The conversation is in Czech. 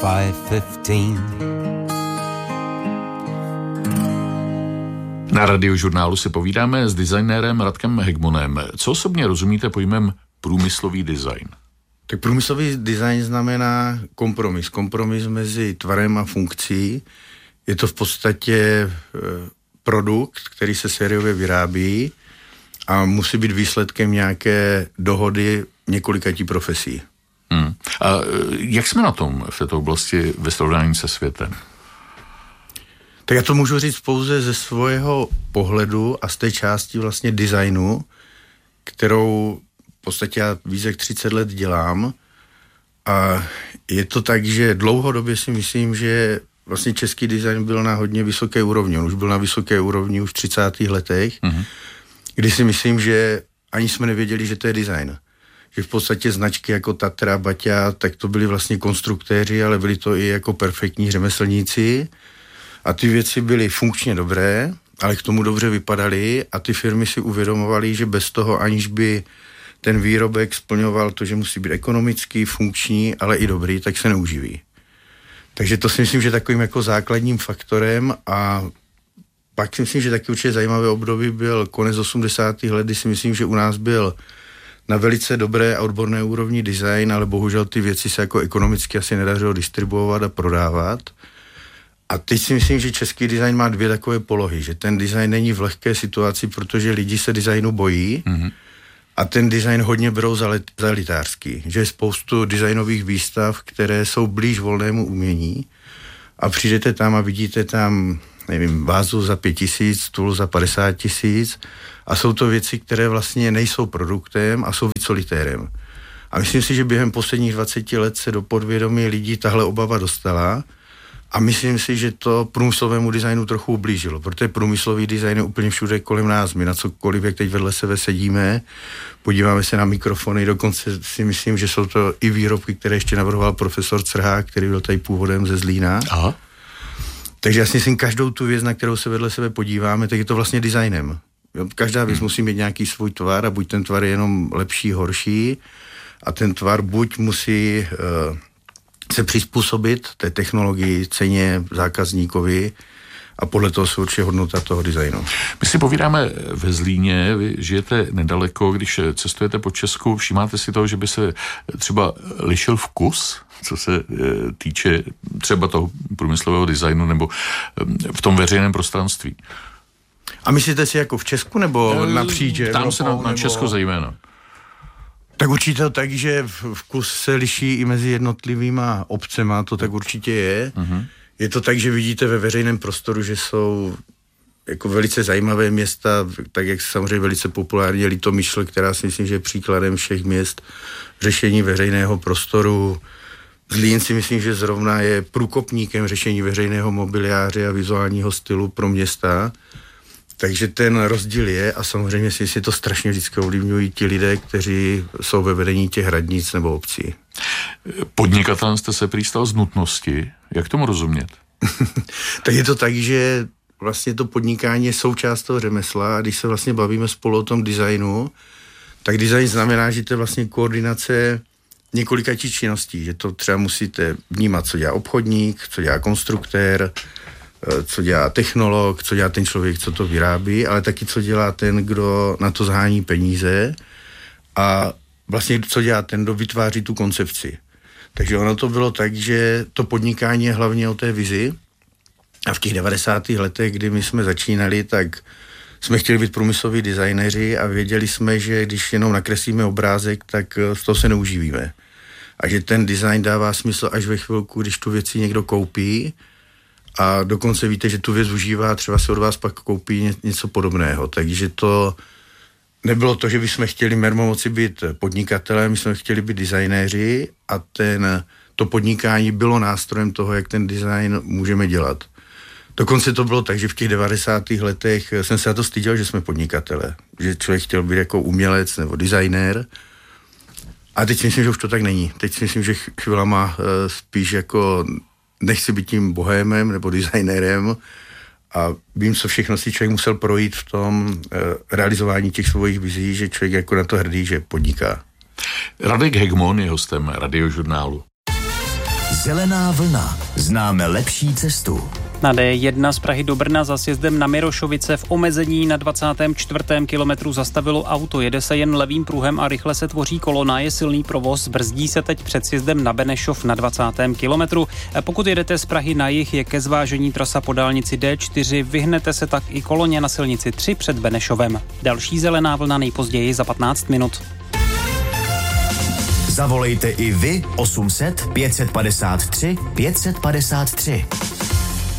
5:15. Na Radiožurnálu si povídáme s designérem Radkem Hegmonem. Co osobně rozumíte pojmem průmyslový design? Tak průmyslový design znamená kompromis. Kompromis mezi tvarem a funkcí. Je to v podstatě produkt, který se sériově vyrábí a musí být výsledkem nějaké dohody několikatí profesí. A jak jsme na tom v této oblasti ve srovnání se světem? Tak já to můžu říct pouze ze svého pohledu a z té části vlastně designu, kterou v podstatě já víc jak 30 let dělám. A je to tak, že dlouhodobě si myslím, že vlastně český design byl na hodně vysoké úrovni. On už byl na vysoké úrovni už v 30. letech, kdy si myslím, že ani jsme nevěděli, že to je design. Že v podstatě značky jako Tatra, Baťa, tak to byli vlastně konstruktéři, ale byli to i jako perfektní řemeslníci. A ty věci byly funkčně dobré, ale k tomu dobře vypadaly a ty firmy si uvědomovaly, že bez toho, aniž by ten výrobek splňoval to, že musí být ekonomický, funkční, ale i dobrý, tak se neuživí. Takže to si myslím, že takovým jako základním faktorem a pak si myslím, že taky určitě zajímavé období byl konec 80. let, kdy si myslím, že u nás byl na velice dobré a odborné úrovni design, ale bohužel ty věci se jako ekonomicky asi nedařilo distribuovat a prodávat. A teď si myslím, že český design má dvě takové polohy, že ten design není v lehké situaci, protože lidi se designu bojí a ten design hodně berou za elitářský, že je spoustu designových výstav, které jsou blíž volnému umění a přijdete tam a vidíte tam, nevím, vázu za 5 000, stůl za 50 000 a jsou to věci, které vlastně nejsou produktem a jsou víc solitérem. A myslím si, že během posledních 20 let se do podvědomí lidí tahle obava dostala a myslím si, že to průmyslovému designu trochu ublížilo, protože průmyslový design je úplně všude kolem nás. My na cokoliv, jak teď vedle sebe sedíme, podíváme se na mikrofony, dokonce si myslím, že jsou to i výrobky, které ještě navrhoval profesor Crhák, který byl tady původem ze Zlína. Aha. Takže já si myslím, každou tu věc, na kterou se vedle sebe podíváme, tak je to vlastně designem. Každá věc musí mít nějaký svůj tvar a buď ten tvar je jenom lepší, horší a ten tvar buď musí se přizpůsobit té technologii, ceně, zákazníkovi a podle toho se určitě hodnota toho designu. My si povídáme ve Zlíně, vy žijete nedaleko, když cestujete po Česku, všímáte si toho, že by se třeba lišil vkus, co se týče třeba toho průmyslového designu nebo v tom veřejném prostranství? A myslíte si jako v Česku nebo napříč? Ptám se na Česko zejména. Tak určitě tak, že vkus se liší i mezi jednotlivýma obcema, to tak určitě je. Je to tak, že vidíte ve veřejném prostoru, že jsou jako velice zajímavé města, tak jak samozřejmě velice populárně Litomyšl, která si myslím, že je příkladem všech měst řešení veřejného prostoru. Zlín si myslím, že zrovna je průkopníkem řešení veřejného mobiliáře a vizuálního stylu pro města. Takže ten rozdíl je a samozřejmě si to strašně vždycky ovlivňují ti lidé, kteří jsou ve vedení těch radnic nebo obcí. Podnikatelem jste se prý stal z nutnosti. Jak tomu rozumět? Tak je to tak, že vlastně to podnikání je součást toho řemesla a když se vlastně bavíme spolu o tom designu, tak design znamená, že to je vlastně koordinace několika činností, že to třeba musíte vnímat, co dělá obchodník, co dělá konstruktér, co dělá technolog, co dělá ten člověk, co to vyrábí, ale taky co dělá ten, kdo na to zhání peníze a vlastně co dělá ten, kdo vytváří tu koncepci. Takže ono to bylo tak, že to podnikání je hlavně o té vizi a v těch 90. letech, kdy my jsme začínali, tak jsme chtěli být průmysloví designéři a věděli jsme, že když jenom nakreslíme obrázek, tak z toho se neuživíme. A že ten design dává smysl až ve chvilku, když tu věci někdo koupí a dokonce víte, že tu věc užívá, třeba se od vás pak koupí něco podobného. Takže to nebylo to, že bychom chtěli mermo moci být podnikatelem, my jsme chtěli být designéři a to podnikání bylo nástrojem toho, jak ten design můžeme dělat. Dokonce to bylo tak, že v těch 90. letech jsem se na to styděl, že jsme podnikatele, že člověk chtěl být jako umělec nebo designér. A teď si myslím, že už to tak není. Teď si myslím, že chvílema spíš jako nechci být tím bohémem nebo designérem a vím, co všechno si člověk musel projít v tom realizování těch svých vizí, že člověk jako na to hrdý, že podniká. Radek Hegmon je hostem Radiožurnálu. Zelená vlna. Známe lepší cestu. Na D1 z Prahy do Brna za sjezdem na Mirošovice v omezení na 24. kilometru zastavilo auto. Jede se jen levým pruhem a rychle se tvoří kolona, je silný provoz. Brzdí se teď před sjezdem na Benešov na 20. kilometru. Pokud jedete z Prahy na jih, je ke zvážení trasa po dálnici D4. Vyhnete se tak i koloně na silnici 3 před Benešovem. Další zelená vlna nejpozději za 15 minut. Zavolejte i vy 800 553 553.